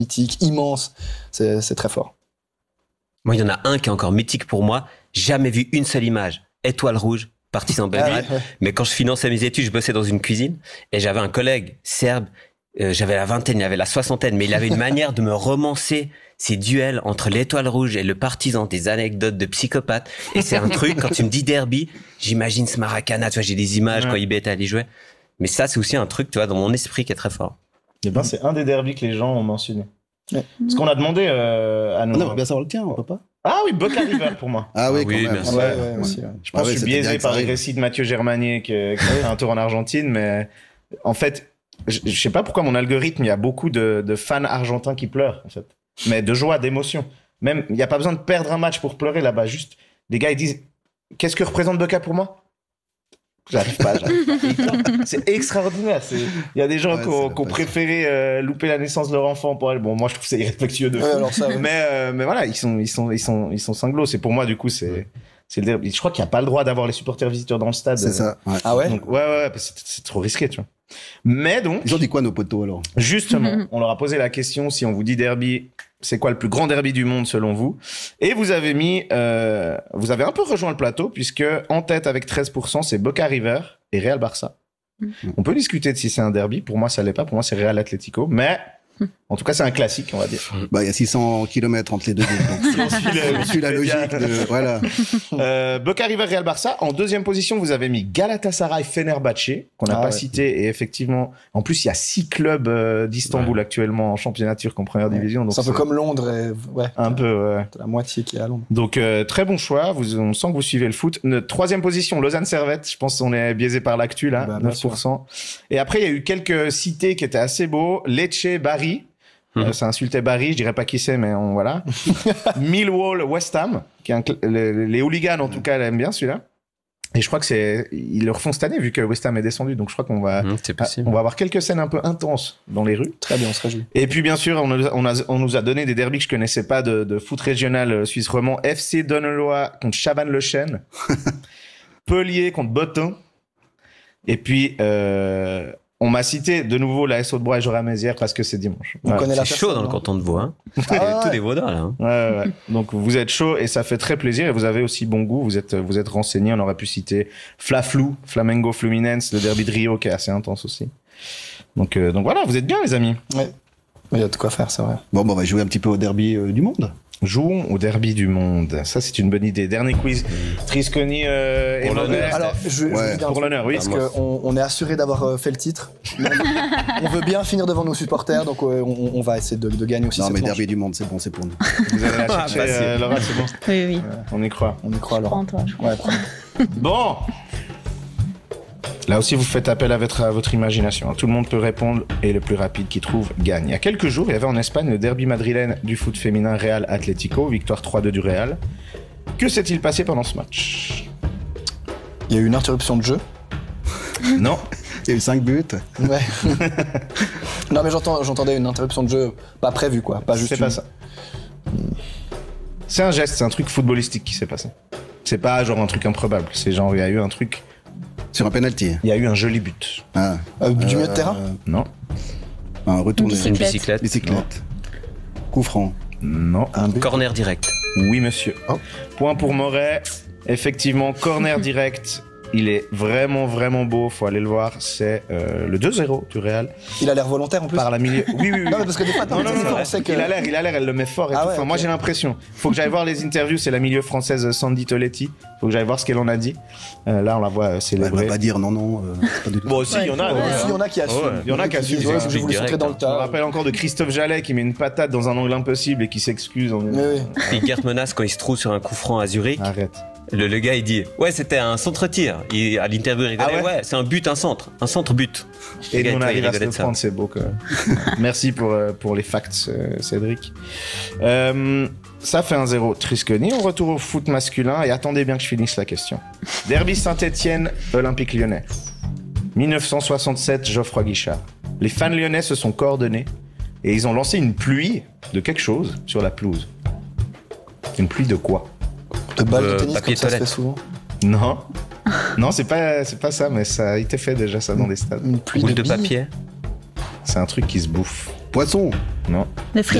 mythique, immense. C'est très fort. Moi, il y en a un qui est encore mythique pour moi. Jamais vu une seule image. Étoile rouge, Partizan Belgrade. Ouais. Mais quand je finançais mes études, je bossais dans une cuisine et j'avais un collègue serbe. J'avais la vingtaine, il avait la soixantaine, mais il avait une manière de me romancer ces duels entre l'Étoile rouge et le Partizan, des anecdotes de psychopathe. Et c'est un truc, quand tu me dis derby, j'imagine ce Maracana, tu vois, j'ai des images quand IB était allé jouer. Mais ça, c'est aussi un truc, tu vois, dans mon esprit qui est très fort. Eh ben, c'est un des derbys que les gens ont mentionné. Ouais. Parce qu'on a demandé à nos... On aimerait bien savoir le tien, on peut pas? Ah oui, Boca River pour moi. Ah oui, oui, quand même. bien sûr. Ouais, aussi, ouais. Je pense que je suis c'était biaisé direct, par ça les arrive. récits de Mathieu Germanier qui a fait un tour en Argentine, mais en fait, je sais pas pourquoi mon algorithme, il y a beaucoup de fans argentins qui pleurent, en fait. Mais de joie, d'émotion. Même, il n'y a pas besoin de perdre un match pour pleurer là-bas. Juste, des gars, ils disent, qu'est-ce que représente Boca pour moi? J'arrive pas. C'est extraordinaire. Il y a des gens qui ont préféré louper la naissance de leur enfant pour elle. Bon, moi, je trouve que c'est irréflectueux de fou. Alors ça, ouais. Mais voilà, ils sont cinglos. C'est pour moi, du coup, c'est le derby. Je crois qu'il n'y a pas le droit d'avoir les supporters visiteurs dans le stade. C'est ça. Ouais. Ah ouais? Donc, ouais, c'est trop risqué, tu vois. Mais donc, Ils ont dit quoi, nos potos, alors? justement, on leur a posé la question, si on vous dit derby, c'est quoi le plus grand derby du monde selon vous? Et vous avez vous avez un peu rejoint le plateau, puisque en tête avec 13%, c'est Boca River et Real Barça. On peut discuter de si c'est un derby. Pour moi, ça l'est pas. Pour moi, c'est Real Atlético. Mais, en tout cas, c'est un classique, on va dire. Bah, il y a 600 km entre les deux. Donc, on suit la logique de, voilà. Boca River, Real Barça. En deuxième position, vous avez mis Galatasaray, Fenerbahçe, qu'on n'a pas cité. Et effectivement, en plus, il y a 6 clubs d'Istanbul actuellement en championnat turc en première division. Donc C'est un peu comme Londres. un peu, ouais. La moitié qui est à Londres. Donc, très bon choix. On sent que vous suivez le foot. Notre troisième position, Lausanne Servette. Je pense qu'on est biaisé par l'actu, là. Bah, 9%. Et après, il y a eu quelques cités qui étaient assez beaux. Lecce, Bari. Ça insultait Barry, je dirais pas qui c'est, mais voilà. Millwall, West Ham, qui est les hooligans en tout cas, aiment bien celui-là. Et je crois que ils le refont cette année vu que West Ham est descendu, donc je crois qu'on va, C'est possible. on va avoir quelques scènes un peu intenses dans les rues. Très bien, on se réjouit. Et puis bien sûr, on nous a donné des derbys que je connaissais pas de foot régional suisse romand. FC Donnelois contre Chabannes-le-Chêne, Pellier contre Botton. Et puis on m'a cité de nouveau la SO de Bois et Jorah-Mézières parce que c'est dimanche. On connaît la C'est chaud dans le canton de Vaud, hein. Tous des Vaudois, là. Hein. Ouais. Donc vous êtes chaud et ça fait très plaisir et vous avez aussi bon goût. Vous êtes renseigné. On aurait pu citer Fla-Flou, Flamengo Fluminense, le derby de Rio qui est assez intense aussi. Donc voilà, vous êtes bien les amis. Ouais. Il y a de quoi faire, c'est vrai. Bon, on va jouer un petit peu au derby du monde. Jouons au derby du monde. Ça, c'est une bonne idée. Dernier quiz. Trisconi et Pour Modeste. l'honneur. Alors, je veux dire un Pour truc, l'honneur, oui. parce qu'on est assuré d'avoir fait le titre. On veut bien finir devant nos supporters, donc on va essayer de gagner aussi Non, cette mais manche. derby du monde, c'est bon, c'est pour nous. Vous allez la chercher, facile. Laura, c'est bon. Oui. On y croit. On y croit alors. Prends-toi, je crois. Ouais, prends. Bon. Là aussi, vous faites appel à votre imagination. Tout le monde peut répondre et le plus rapide qui trouve gagne. Il y a quelques jours, il y avait en Espagne le derby madrilène du foot féminin Real Atlético, victoire 3-2 du Real. Que s'est-il passé pendant ce match? Il y a eu une interruption de jeu. Non. Il y a eu 5 buts. Ouais. Non, mais j'entendais une interruption de jeu pas prévue, quoi. Pas juste. C'est pas ça. C'est un geste, c'est un truc footballistique qui s'est passé. C'est pas genre un truc improbable. C'est genre, il y a eu un truc. Sur un penalty. Il y a eu un joli but. Ah. Du milieu de terrain. Non. Un retourné. Une bicyclette. Bicyclette. Coup franc. Non. Un but. Corner direct. Oui, monsieur. Oh. Point pour Moret. Effectivement, corner direct. Il est vraiment, vraiment beau. Faut aller le voir. C'est le 2-0 du Real. Il a l'air volontaire en plus. Par la milieu. Oui. Non, mais parce que des fois, Non, on sait que. Il a l'air, elle le met fort et Ah tout. ouais, Enfin, ok. moi, j'ai l'impression. Faut que j'aille voir les interviews. C'est la milieu française Sandy Toletti. Faut que j'aille voir ce qu'elle en a dit. Là, on la voit Elle va célébrer. pas dire non, c'est pas du tout. Bon, aussi, il y en a. Ouais, Il y en a qui assument. Il y en a qui assument. Ouais, je voulais direct, rentrer dans le Je me tas. rappelle encore de Christophe Jallet qui met une patate dans un angle impossible et qui s'excuse. Oui, oui. Puis Gerd Menas, quand il se trouve sur un coup franc à Zurich, Arrête. le gars, il dit, ouais, c'était un centre-tir. À l'interview, il rigolait, Ah ouais c'est un but, un centre. Un centre-but. Et Le gars, nous, on il arrive à se rigolait le de ça. prendre, c'est beau quand même. Merci pour les facts, Cédric. Ça fait 1-0 Trisconi. On retourne au foot masculin et attendez bien que je finisse la question. Derby Saint-Étienne, Olympique Lyonnais. 1967, Geoffroy Guichard. Les fans lyonnais se sont coordonnés et ils ont lancé une pluie de quelque chose sur la pelouse. Une pluie de quoi? De balles de tennis, papier comme ça se fait toilette. souvent. Non. Non, c'est pas ça, mais ça a été fait déjà ça dans des stades. Une pluie Boule de billes. papier. C'est un truc qui se bouffe. Poisson. Non. Le